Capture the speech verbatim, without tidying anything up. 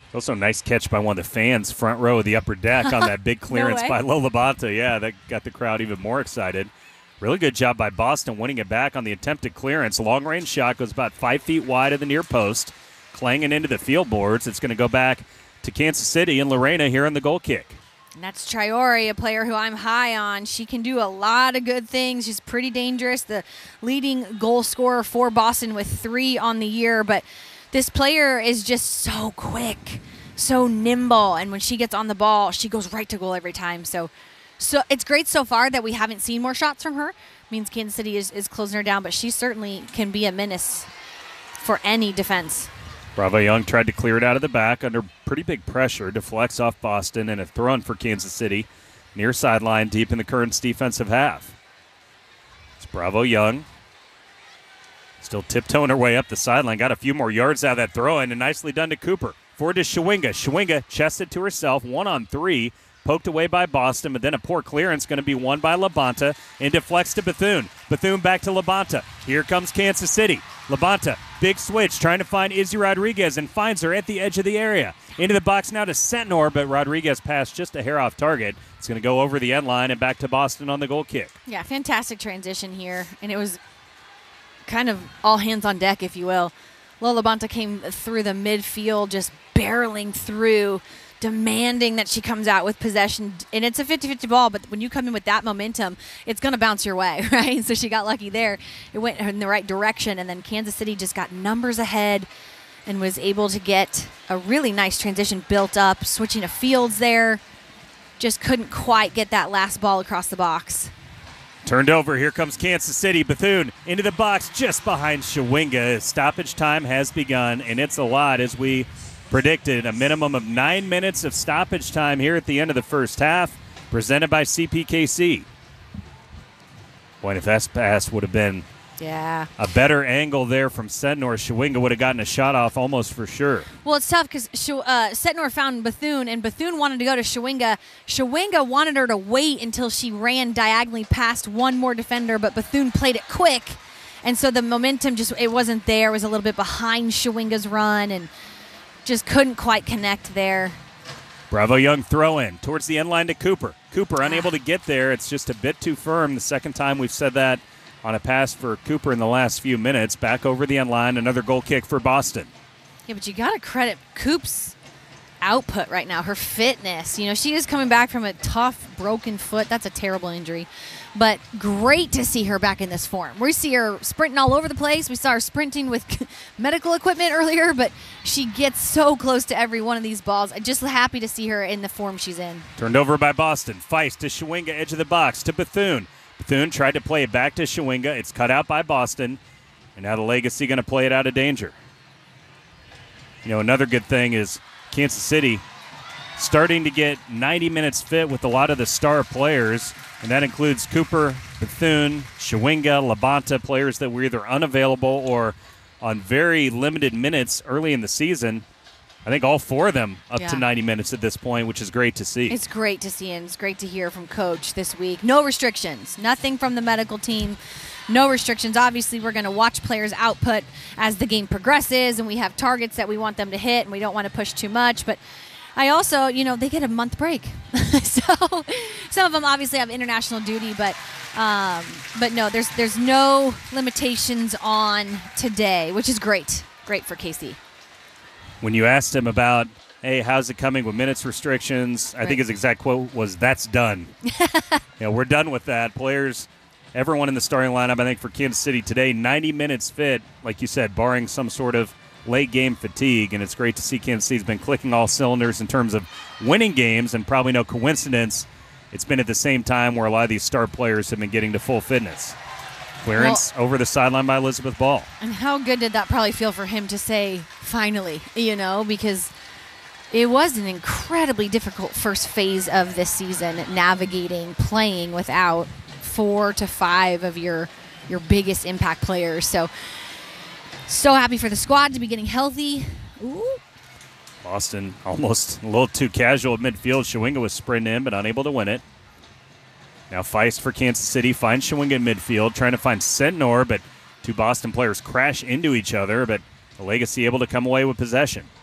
Also a nice catch by one of the fans, front row of the upper deck on that big clearance No by Lola Bonta. Yeah, that got the crowd even more excited. Really good job by Boston winning it back on the attempted clearance. Long-range shot goes about five feet wide of the near post, clanging into the field boards. It's going to go back to Kansas City and Lorena here on the goal kick. And that's Traore, a player who I'm high on. She can do a lot of good things. She's pretty dangerous. The leading goal scorer for Boston with three on the year, but this player is just so quick, so nimble, and when she gets on the ball, she goes right to goal every time. So so it's great so far that we haven't seen more shots from her. It means Kansas City is, is closing her down, but she certainly can be a menace for any defense. Bravo Young tried to clear it out of the back under pretty big pressure, deflects off Boston, and a throw in for Kansas City near sideline deep in the Currents defensive half. It's Bravo Young. Still tiptoeing her way up the sideline. Got a few more yards out of that throw in, and nicely done to Cooper. Forward to Shawinga. Shawinga chested to herself, one on three. Poked away by Boston, but then a poor clearance going to be won by LaBonta and deflects to Bethune. Bethune back to LaBonta. Here comes Kansas City. LaBonta, big switch, trying to find Izzy Rodriguez and finds her at the edge of the area. Into the box now to Sentnor, but Rodriguez passed just a hair off target. It's going to go over the end line and back to Boston on the goal kick. Yeah, fantastic transition here, and it was kind of all hands on deck, if you will. Lola Bonta came through the midfield, just barreling through, demanding that she comes out with possession. And it's a fifty-fifty ball, but when you come in with that momentum, it's going to bounce your way, right? So she got lucky there. It went in the right direction, and then Kansas City just got numbers ahead and was able to get a really nice transition built up, switching to Fields there. Just couldn't quite get that last ball across the box. Turned over. Here comes Kansas City. Bethune into the box just behind Shawinga. Stoppage time has begun, and it's a lot as we predicted. A minimum of nine minutes of stoppage time here at the end of the first half, presented by C P K C. Boy, if that pass would have been Yeah. a better angle there from Sentnor, Shawinga would have gotten a shot off almost for sure. Well, it's tough because uh, Sentnor found Bethune, and Bethune wanted to go to Shawinga. Shawinga wanted her to wait until she ran diagonally past one more defender, but Bethune played it quick, and so the momentum just it wasn't there. It was a little bit behind Shawinga's run, and just couldn't quite connect there. Bravo Young throw in towards the end line to Cooper. Cooper unable to get there. It's just a bit too firm. The second time we've said that on a pass for Cooper in the last few minutes. Back over the end line, another goal kick for Boston. Yeah, but you got to credit Coop's output right now, her fitness. You know, she is coming back from a tough, broken foot. That's a terrible injury. But great to see her back in this form. We see her sprinting all over the place. We saw her sprinting with medical equipment earlier, but she gets so close to every one of these balls. I'm just happy to see her in the form she's in. Turned over by Boston. Feist to Shawinga, edge of the box, to Bethune. Bethune tried to play it back to Shawinga. It's cut out by Boston. And now the Legacy going to play it out of danger. You know, another good thing is Kansas City starting to get ninety minutes fit with a lot of the star players. And that includes Cooper, Bethune, Shawinga, LaBonta, players that were either unavailable or on very limited minutes early in the season. I think all four of them up Yeah. to ninety minutes at this point, which is great to see. It's great to see, and it's great to hear from Coach this week. No restrictions. Nothing from the medical team. No restrictions. Obviously, we're going to watch players' output as the game progresses, and we have targets that we want them to hit, and we don't want to push too much. But I also, you know, they get a month break. So some of them obviously have international duty, but um, but no, there's there's no limitations on today, which is great. Great for K C. When you asked him about, hey, how's it coming with minutes restrictions, I Right. think his exact quote was, that's done. you know, we're done with that. Players, everyone in the starting lineup, I think, for Kansas City today, ninety minutes fit, like you said, barring some sort of late game fatigue, and it's great to see Kansas City's been clicking all cylinders in terms of winning games, and probably no coincidence it's been at the same time where a lot of these star players have been getting to full fitness. Clearance well, over the sideline by Elizabeth Ball. And how good did that probably feel for him to say, finally, you know, because it was an incredibly difficult first phase of this season, navigating, playing without four to five of your your biggest impact players. So, so happy for the squad to be getting healthy. Ooh. Boston almost a little too casual at midfield. Shawinga was sprinting in, but unable to win it. Now Feist for Kansas City finds Shawinga in midfield, trying to find Sentnor, but two Boston players crash into each other, but the Legacy able to come away with possession.